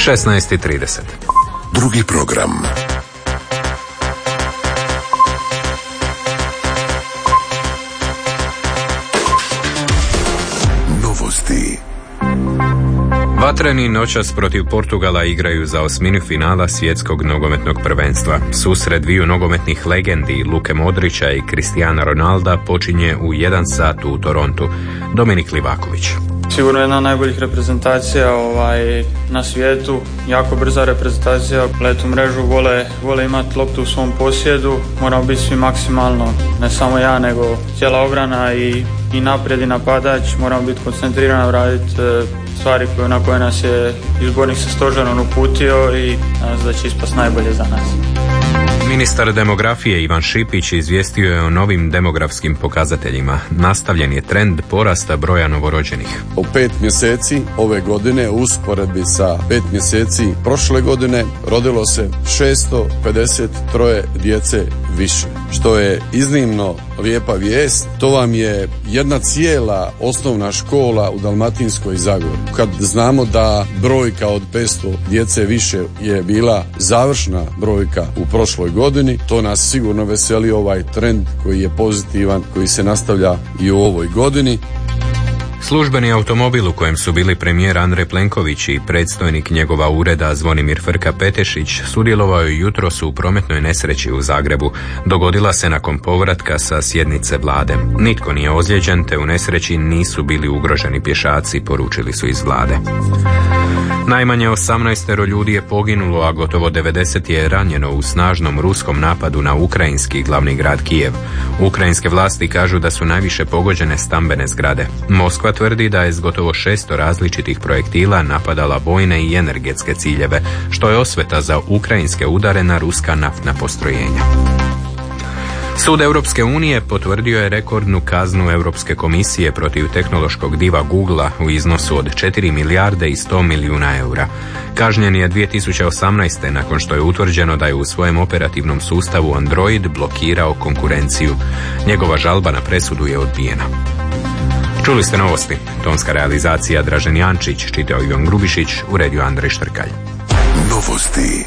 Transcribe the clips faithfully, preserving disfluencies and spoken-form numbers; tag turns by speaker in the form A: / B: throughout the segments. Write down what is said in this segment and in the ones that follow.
A: šesnaest i trideset.
B: Drugi program. Novosti.
A: Vatreni noćas protiv Portugala igraju za osminu finala svjetskog nogometnog prvenstva. Susret dviju nogometnih legendi Luke Modrića i Cristiana Ronalda počinje u jedan sat u Torontu. Dominik Livaković.
C: Sigurno jedna od najboljih reprezentacija ovaj, na svijetu, jako brza reprezentacija, letu mrežu, vole, vole imati loptu u svom posjedu, moramo biti svi maksimalno, ne samo ja nego cijela obrana i, i naprijed i napadač, moramo biti koncentrirani, raditi stvari koje, na koje nas je izbornik sa stožerom uputio i nadam se da će ispast najbolje za nas.
A: Ministar demografije Ivan Šipić izvijestio je o novim demografskim pokazateljima. Nastavljen je trend porasta broja novorođenih.
D: U pet mjeseci ove godine u usporedbi sa pet mjeseci prošle godine rodilo se šesto pedeset tri djece više, što je iznimno lijepa vijest. To vam je jedna cijela osnovna škola u Dalmatinskoj Zagori. Kad znamo da brojka od petsto djece više je bila završna brojka u prošloj godini, to nas sigurno veseli, ovaj trend koji je pozitivan, koji se nastavlja i u ovoj godini.
A: Službeni automobil u kojem su bili premijer Andrej Plenković i predstojnik njegova ureda Zvonimir Frka Petešić sudjelovao je jutros u prometnoj nesreći u Zagrebu. Dogodila se nakon povratka sa sjednice vlade. Nitko nije ozlijeđen, te u nesreći nisu bili ugroženi pješaci, poručili su iz vlade. Najmanje osamnaestero ljudi je poginulo, a gotovo devedeset je ranjeno u snažnom ruskom napadu na ukrajinski glavni grad Kijev. Ukrajinske vlasti kažu da su najviše pogođene stambene zgrade. Moskva tvrdi da je s gotovo šesto različitih projektila napadala vojne i energetske ciljeve, što je osveta za ukrajinske udare na ruska naftna postrojenja. Sud Europske unije potvrdio je rekordnu kaznu Europske komisije protiv tehnološkog diva Googlea u iznosu od četiri milijarde i sto milijuna eura. Kažnjen je dvije tisuće osamnaeste nakon što je utvrđeno da je u svojem operativnom sustavu Android blokirao konkurenciju. Njegova žalba na presudu je odbijena. Čuli ste novosti. Tonska realizacija Dražen Jančić, čitao Ivan Grubišić, uredio Andrej Štrkalj.
B: Novosti.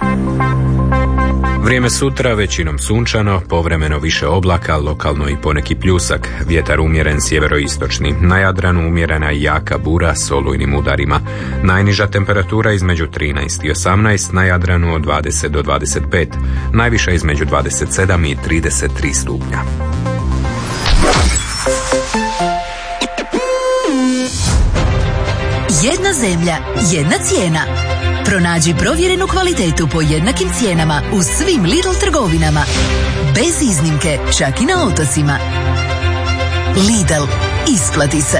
A: Vrijeme sutra većinom sunčano, povremeno više oblaka, lokalno i poneki pljusak, vjetar umjeren sjeveroistočni, na Jadranu umjerena i jaka bura s olujnim udarima. Najniža temperatura između trinaest i osamnaest, na Jadranu od dvadeset do dvadeset pet, najviša između dvadeset sedam i trideset tri stupnja.
E: Jedna zemlja, jedna cijena. Pronađi provjerenu kvalitetu po jednakim cijenama u svim Lidl trgovinama. Bez iznimke, čak i na otocima. Lidl, isplati se.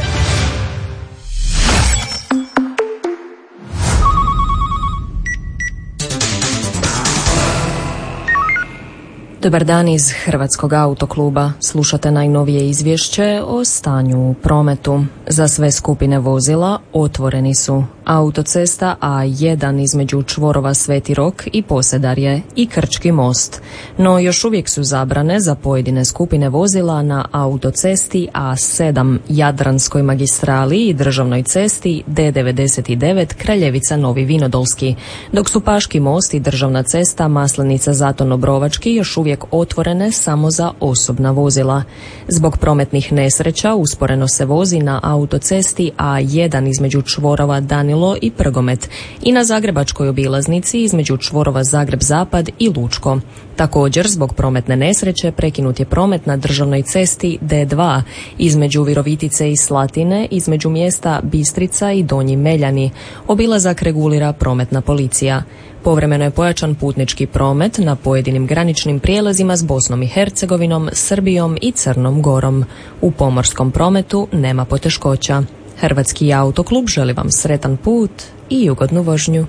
F: Dobar dan iz Hrvatskog autokluba. Slušate najnovije izvješće o stanju u prometu. Za sve skupine vozila otvoreni su autocesta A jedan između čvorova Sveti Rok i Posedarje i Krčki most. No još uvijek su zabrane za pojedine skupine vozila na autocesti A sedam, Jadranskoj magistrali i državnoj cesti D devedeset devet Kraljevica Novi Vinodolski, dok su Paški most i državna cesta Maslenica Zaton Obrovački još uvijek otvorene samo za osobna vozila. Zbog prometnih nesreća usporeno se vozi na autocesti A jedan između čvorova Danilo i Prgomet i na zagrebačkoj obilaznici između čvorova Zagreb Zapad i Lučko. Također, zbog prometne nesreće prekinut je promet na državnoj cesti D dva između Virovitice i Slatine, između mjesta Bistrica i Donji Meljani. Obilazak regulira prometna policija. Povremeno je pojačan putnički promet na pojedinim graničnim prijelazima s Bosnom i Hercegovinom, Srbijom i Crnom Gorom. U pomorskom prometu nema poteškoća. Hrvatski autoklub želi vam sretan put i ugodnu vožnju.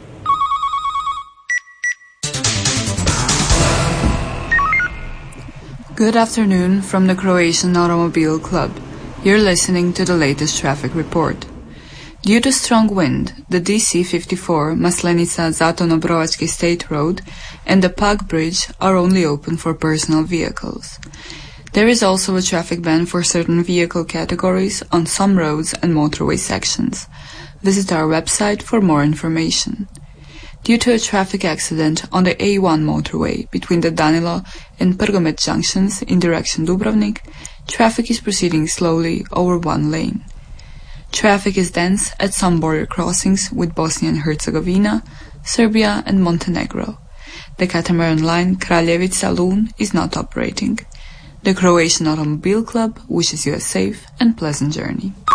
G: Good afternoon from the Croatian Automobile Club. You're listening to the latest traffic report. Due to strong wind, the D C fifty-four Maslenica Zaton Obrovački State Road and the Pag Bridge are only open for personal vehicles. There is also a traffic ban for certain vehicle categories on some roads and motorway sections. Visit our website for more information. Due to a traffic accident on the A one motorway between the Danilo and Prgomet junctions in direction Dubrovnik, traffic is proceeding slowly over one lane. Traffic is dense at some border crossings with Bosnia and Herzegovina, Serbia and Montenegro. The catamaran line Kraljevica-Lun is not operating. The Croatian Automobile Club wishes you a safe and pleasant journey.